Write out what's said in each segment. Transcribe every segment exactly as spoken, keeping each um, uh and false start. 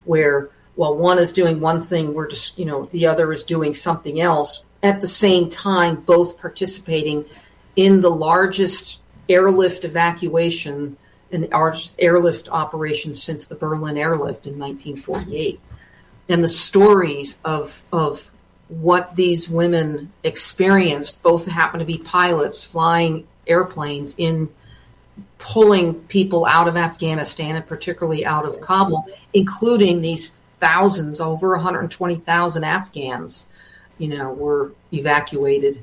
where while one is doing one thing, we're just, you know, the other is doing something else. At the same time, both participating in the largest airlift evacuation and the largest airlift operation since the Berlin airlift in nineteen forty-eight. And the stories of of what these women experienced, both happen to be pilots flying airplanes in pulling people out of Afghanistan and particularly out of Kabul, including these thousands, over one hundred twenty thousand Afghans, you know, were evacuated.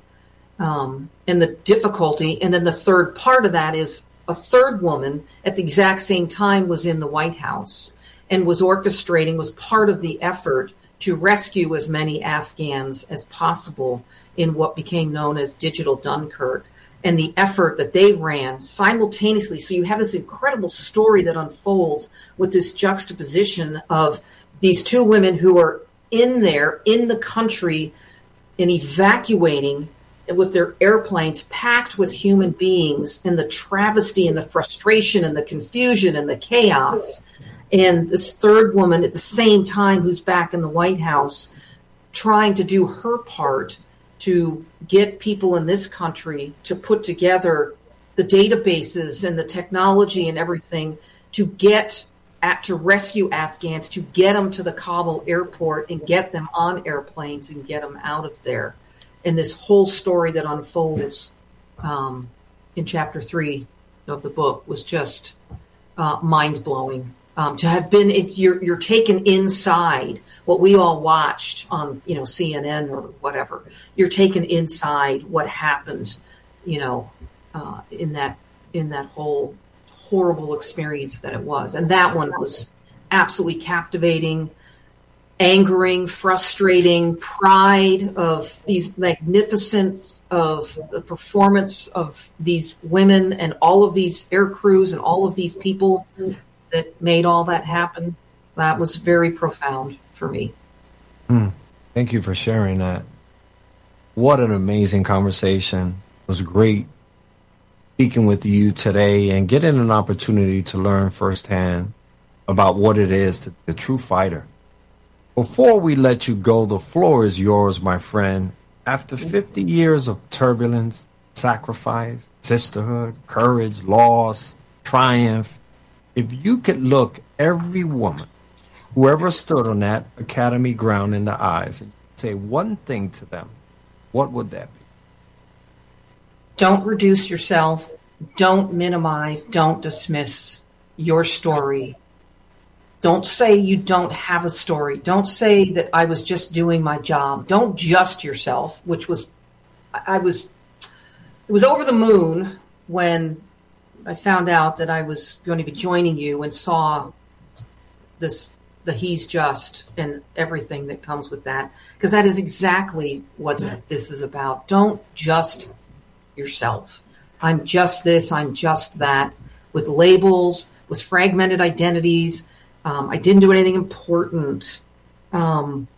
Um, and the difficulty, and then the third part of that is a third woman at the exact same time was in the White House and was orchestrating, was part of the effort to rescue as many Afghans as possible in what became known as Digital Dunkirk, and the effort that they ran simultaneously. So you have this incredible story that unfolds with this juxtaposition of these two women who are in there, in the country, and evacuating with their airplanes packed with human beings, and the travesty and the frustration and the confusion and the chaos. And this third woman at the same time who's back in the White House trying to do her part to get people in this country to put together the databases and the technology and everything to get at, to rescue Afghans, to get them to the Kabul airport and get them on airplanes and get them out of there. And this whole story that unfolds um, in chapter three of the book was just uh, mind-blowing. Um, to have been, it's, you're you're taken inside what we all watched on, you know, C N N or whatever. You're taken inside what happened, you know, uh, in that in that whole horrible experience that it was. And that one was absolutely captivating, angering, frustrating, pride of these magnificent of the performance of these women and all of these air crews and all of these people that made all that happen. That was very profound for me. Mm, thank you for sharing that. What an amazing conversation. It was great speaking with you today and getting an opportunity to learn firsthand about what it is to be a true fighter. Before we let you go, the floor is yours, my friend. After fifty years of turbulence, sacrifice, sisterhood, courage, loss, triumph, if you could look every woman, whoever stood on that academy ground in the eyes and say one thing to them, what would that be? Don't reduce yourself. Don't minimize. Don't dismiss your story. Don't say you don't have a story. Don't say that I was just doing my job. Don't just yourself, which was, I was, it was over the moon when I found out that I was going to be joining you and saw this, the He's Just and everything that comes with that, because that is exactly what this is about. Don't just yourself. I'm just this, I'm just that, with labels, with fragmented identities. Um, I didn't do anything important. Um,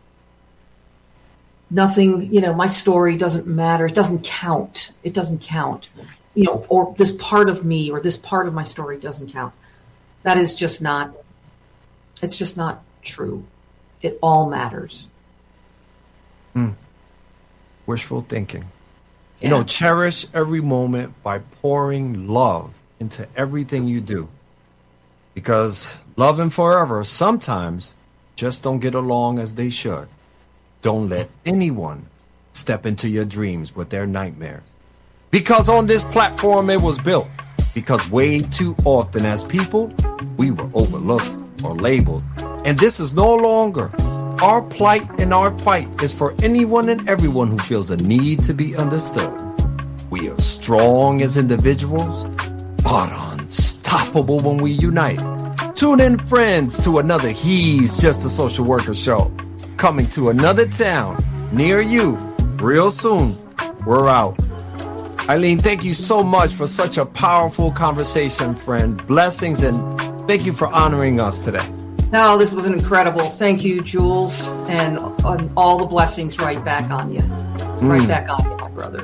nothing, you know, my story doesn't matter. It doesn't count. It doesn't count. You know, or this part of me or this part of my story doesn't count. That is just not, it's just not true. It all matters. Mm. Wishful thinking. Yeah. You know, cherish every moment by pouring love into everything you do. Because love and forever sometimes just don't get along as they should. Don't let anyone step into your dreams with their nightmares. Because on this platform it was built. Because way too often as people, we were overlooked or labeled. And this is no longer. Our plight and our fight is for anyone and everyone who feels a need to be understood. We are strong as individuals, but unstoppable when we unite. Tune in, friends, to another He's Just a Social Worker show. Coming to another town near you real soon. We're out. Eileen, thank you so much for such a powerful conversation, friend. Blessings, and thank you for honoring us today. No, this was incredible. Thank you, Jules, and um, all the blessings right back on you. Mm. Right back on you, my brother.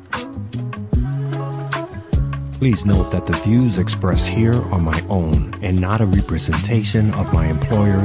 Please note that the views expressed here are my own and not a representation of my employer